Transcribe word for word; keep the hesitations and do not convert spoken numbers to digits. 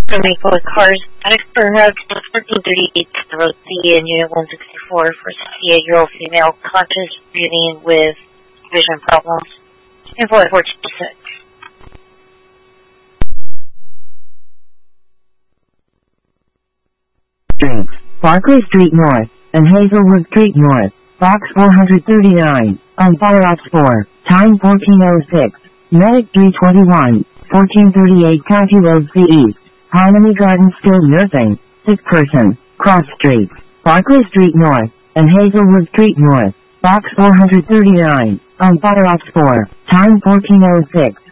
From Maple Cars, perhaps fourteen thirty-eight to the road C in Unit one sixty-four for sixty-eight-year-old female conscious breathing with vision problems. Info at four two six. Streets, Barclay Street North, and Hazelwood Street North, Box four thirty-nine, on Fire Ops four, time fourteen oh six, Medic three twenty-one, fourteen thirty-eight County Road C East, Harmony Gardens Skilled Nursing, sick person, Cross Streets, Barclay Street North, and Hazelwood Street North, Box four thirty-nine, on Fire Ops four, time fourteen oh six.